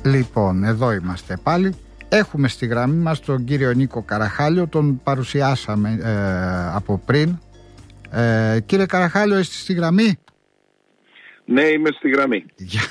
Λοιπόν, εδώ είμαστε πάλι. Έχουμε στη γραμμή μας τον κύριο Νίκο Καραχάλιο, τον παρουσιάσαμε από πριν. Κύριε Καραχάλιο, είστε στη γραμμή? Ναι, είμαι στη γραμμή.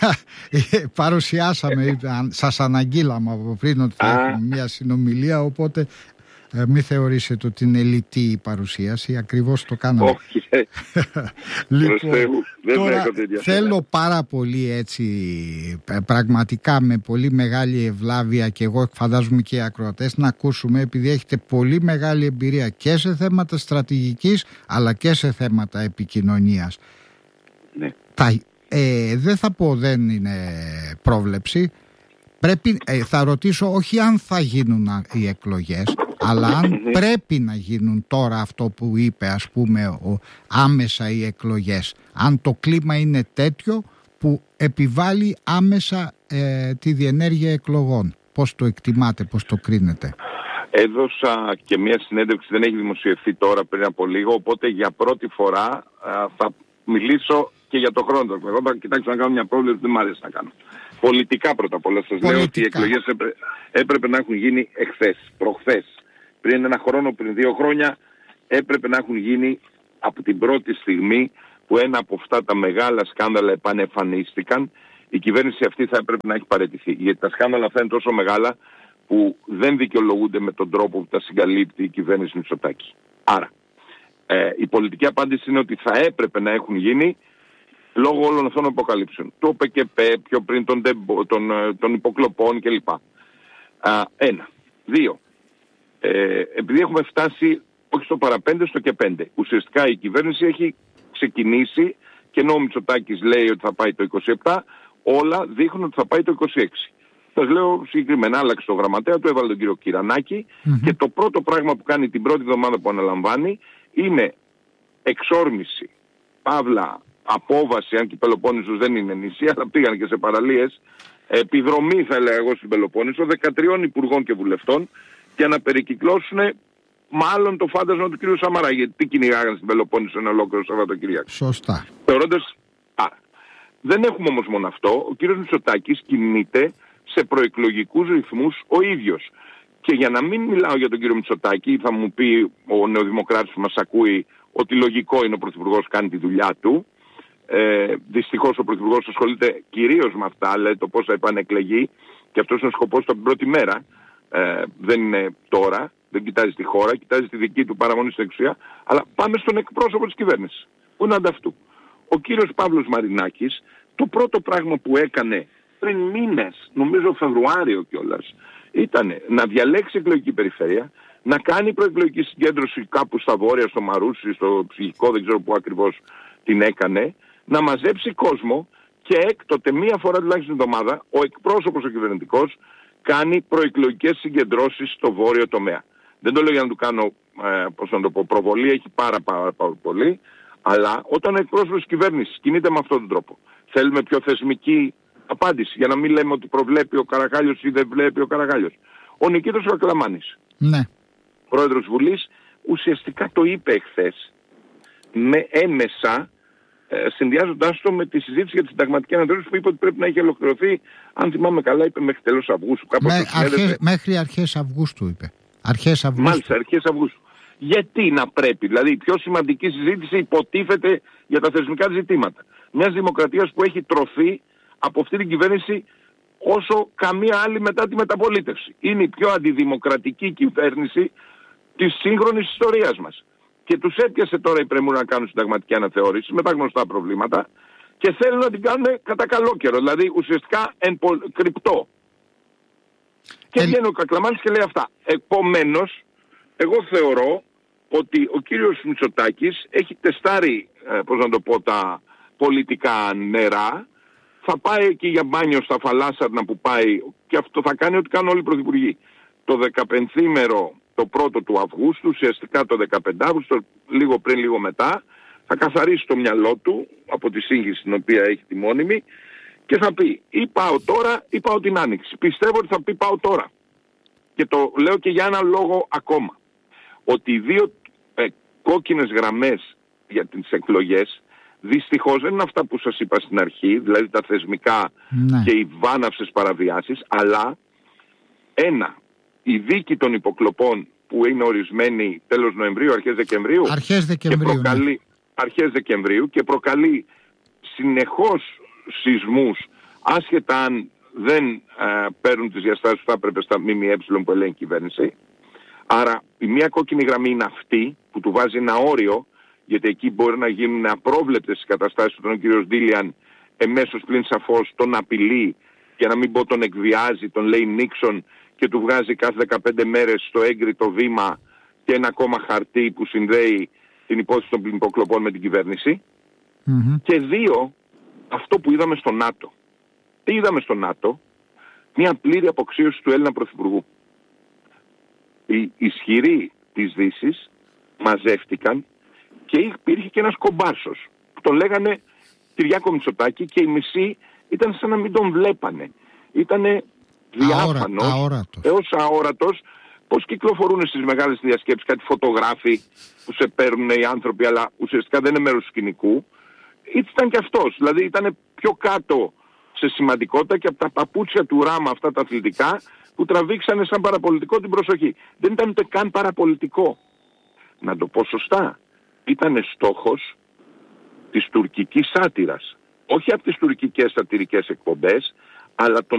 Παρουσιάσαμε, σας αναγγείλαμε από πριν ότι θα έχουμε μια συνομιλία, οπότε μην θεωρήσετε ότι είναι λιτή η παρουσίαση, ακριβώς το κάναμε. Όχι, λοιπόν, τώρα θέλω πάρα πολύ έτσι, πραγματικά με πολύ μεγάλη ευλάβεια, και εγώ φαντάζομαι και οι ακροατές, να ακούσουμε, επειδή έχετε πολύ μεγάλη εμπειρία και σε θέματα στρατηγικής αλλά και σε θέματα επικοινωνίας. Ναι. Δεν θα πω, δεν είναι πρόβλεψη. Πρέπει, θα ρωτήσω όχι αν θα γίνουν οι εκλογές, αλλά αν πρέπει να γίνουν τώρα, αυτό που είπε, ας πούμε, άμεσα οι εκλογές. Αν το κλίμα είναι τέτοιο που επιβάλλει άμεσα τη διενέργεια εκλογών. Πώς το εκτιμάτε, πώς το κρίνετε? Έδωσα και μια συνέντευξη, δεν έχει δημοσιευθεί τώρα, πριν από λίγο, οπότε για πρώτη φορά θα μιλήσω και για το χρόνο. Εγώ θα κοιτάξω να κάνω μια πρόβλεψη, δεν μ' αρέσει να κάνω. Πολιτικά πρώτα απ' όλα σας λέω ότι οι εκλογές έπρεπε να έχουν γίνει εχθές, προχθές. Πριν ένα χρόνο, πριν 2 χρόνια, έπρεπε να έχουν γίνει από την πρώτη στιγμή που ένα από αυτά τα μεγάλα σκάνδαλα επανεμφανίστηκαν. Η κυβέρνηση αυτή θα έπρεπε να έχει παραιτηθεί. Γιατί τα σκάνδαλα αυτά είναι τόσο μεγάλα που δεν δικαιολογούνται με τον τρόπο που τα συγκαλύπτει η κυβέρνηση Μητσοτάκη. Άρα, η πολιτική απάντηση είναι ότι θα έπρεπε να έχουν γίνει λόγω όλων αυτών των αποκαλύψεων. Το ΠΚΠ, πιο πριν των υποκλοπών κλπ. 1. 2. Επειδή έχουμε φτάσει όχι στο παραπέντε, στο και 5. Ουσιαστικά η κυβέρνηση έχει ξεκινήσει, και ενώ ο Μητσοτάκης λέει ότι θα πάει το 27, όλα δείχνουν ότι θα πάει το 26. Σας λέω συγκεκριμένα, άλλαξε το γραμματέα, του έβαλε τον κύριο Κυρανάκη, και το πρώτο πράγμα που κάνει την πρώτη εβδομάδα που αναλαμβάνει είναι εξόρμηση, παύλα, απόβαση, αν και η Πελοπόννησος δεν είναι νησί, αλλά πήγαν και σε παραλίες, επιδρομή θα έλεγα εγώ στην Πελοπόννησο, 13 υπουργών και βουλευτών, για να περικυκλώσουν μάλλον το φάντασμα του κ. Σαμαρά. Γιατί τι κυνηγάγαν στην Πελοπόννησο ένα ολόκληρο Σαββατοκύριακο. Σωστά. Θεωρώντας, δεν έχουμε όμως μόνο αυτό. Ο κ. Μητσοτάκης κινείται σε προεκλογικούς ρυθμούς ο ίδιος. Και για να μην μιλάω για τον κ. Μητσοτάκη, θα μου πει ο νεοδημοκράτης που μας ακούει ότι λογικό είναι ο Πρωθυπουργός κάνει τη δουλειά του. Δυστυχώς ο Πρωθυπουργός ασχολείται κυρίως με αυτά, λέει το πώς θα επανεκλεγεί, και αυτός είναι ο σκοπός του από την πρώτη μέρα. Δεν είναι τώρα, δεν κοιτάζει τη χώρα, κοιτάζει τη δική του παραμονή στην εξουσία, αλλά πάμε στον εκπρόσωπο της κυβέρνησης, που είναι ανταυτού. Ο κύριος Παύλος Μαρινάκης, το πρώτο πράγμα που έκανε πριν μήνες, νομίζω Φεβρουάριο κιόλας, ήταν να διαλέξει εκλογική περιφέρεια, να κάνει προεκλογική συγκέντρωση κάπου στα βόρεια, στο Μαρούσι, στο Ψυχικό, δεν ξέρω πού ακριβώς την έκανε, να μαζέψει κόσμο, και έκτοτε μία φορά τουλάχιστον την εβδομάδα ο εκπρόσωπος ο κυβερνητικός κάνει προεκλογικές συγκεντρώσεις στο βόρειο τομέα. Δεν το λέω για να του κάνω προβολή, έχει πάρα πολύ, αλλά όταν ο εκπρόσωπος της κυβέρνησης κινείται με αυτόν τον τρόπο, θέλουμε πιο θεσμική απάντηση, για να μην λέμε ότι προβλέπει ο Καραχάλιος ή δεν βλέπει ο Καραχάλιος. Ο Νικήτος Κακλαμάνης, πρόεδρος Βουλής, ουσιαστικά το είπε εχθές, με έμεσα, συνδυάζοντάς το με τη συζήτηση για τη συνταγματική αναθεώρηση που είπε ότι πρέπει να έχει ολοκληρωθεί, αν θυμάμαι καλά, είπε μέχρι τέλος Αυγούστου. Μέχρι αρχές Αυγούστου είπε. Μάλιστα, αρχές Αυγούστου. Γιατί να πρέπει, δηλαδή η πιο σημαντική συζήτηση υποτίθεται για τα θεσμικά ζητήματα μιας δημοκρατίας που έχει τρωθεί από αυτή την κυβέρνηση όσο καμία άλλη μετά τη μεταπολίτευση. Είναι η πιο αντιδημοκρατική κυβέρνηση της σύγχρονης ιστορίας μας. Και τους έπιασε τώρα η πρεμούρα να κάνουν συνταγματική αναθεώρηση με τα γνωστά προβλήματα, και θέλουν να την κάνουν κατά καλό καιρό, δηλαδή ουσιαστικά κρυπτό. Και βγαίνει ο Κακλαμάνης και λέει αυτά. Επομένως, εγώ θεωρώ ότι ο κύριος Μητσοτάκης έχει τεστάρει, τα πολιτικά νερά, θα πάει εκεί για μπάνιο στα Φαλάσσαρνα που πάει, και αυτό θα κάνει ό,τι κάνουν όλοι οι πρωθυπουργοί. Το 15ήμερο, το πρώτο του Αυγούστου, ουσιαστικά το 15 Αύγουστο, λίγο πριν, λίγο μετά, θα καθαρίσει το μυαλό του από τη σύγχυση την οποία έχει τη μόνιμη, και θα πει ή πάω τώρα ή πάω την Άνοιξη. Πιστεύω ότι θα πει πάω τώρα. Και το λέω και για έναν λόγο ακόμα. Ότι οι δύο κόκκινες γραμμές για τις εκλογές Δυστυχώς δεν είναι αυτά που σας είπα στην αρχή, δηλαδή τα θεσμικά και οι βάναυσες παραβιάσεις, αλλά η δίκη των υποκλοπών που είναι ορισμένη τέλος Νοεμβρίου, αρχές Δεκεμβρίου, αρχές Δεκεμβρίου και προκαλεί συνεχώς σεισμούς, άσχετα αν δεν παίρνουν τις διαστάσεις που θα έπρεπε στα ΜΜΕ που ελέγχει η κυβέρνηση. Άρα η μία κόκκινη γραμμή είναι αυτή που του βάζει ένα όριο, γιατί εκεί μπορεί να γίνουν απρόβλεπτες καταστάσεις που τον κύριο Ντίλιαν εμέσως πλην σαφώς τον απειλεί και να μην πω τον εκβιάζει, τον λέει Νίξον και του βγάζει κάθε 15 μέρες στο έγκριτο βήμα και ένα ακόμα χαρτί που συνδέει την υπόθεση των υποκλοπών με την κυβέρνηση. Και 2, αυτό που είδαμε στο ΝΑΤΟ. Τι είδαμε στο ΝΑΤΟ? Μια πλήρη αποξίωση του Έλληνα Πρωθυπουργού. Οι ισχυροί της Δύσης μαζεύτηκαν και υπήρχε και ένας κομπάρσος που τον λέγανε Κυριάκο Μητσοτάκη και οι μισοί ήταν σαν να μην τον βλέπανε. Ήτανε διάφανος έως αόρατος. Πώς κυκλοφορούν στις μεγάλες διασκέψεις κάτι φωτογράφοι που σε παίρνουν οι άνθρωποι, αλλά ουσιαστικά δεν είναι μέρος του σκηνικού. Ήταν και αυτός, δηλαδή ήταν πιο κάτω σε σημαντικότητα και από τα παπούτσια του Ράμα αυτά τα αθλητικά που τραβήξανε σαν παραπολιτικό την προσοχή. Δεν ήταν ούτε καν παραπολιτικό. Να το πω σωστά, ήταν στόχος της τουρκικής σάτυρας. Όχι από τις τουρκικές σατυρικές εκπομπές, αλλά των